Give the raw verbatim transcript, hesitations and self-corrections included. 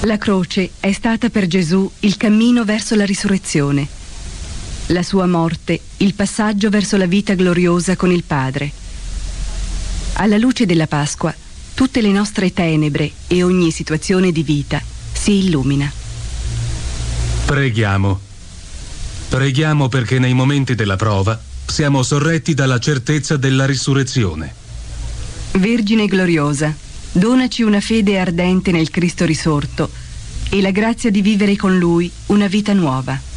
La croce è stata per Gesù il cammino verso la risurrezione. La sua morte, il passaggio verso la vita gloriosa con il Padre. Alla luce della Pasqua, tutte le nostre tenebre e ogni situazione di vita si illumina. Preghiamo. Preghiamo perché nei momenti della prova siamo sorretti dalla certezza della risurrezione. Vergine gloriosa, donaci una fede ardente nel Cristo risorto e la grazia di vivere con Lui una vita nuova.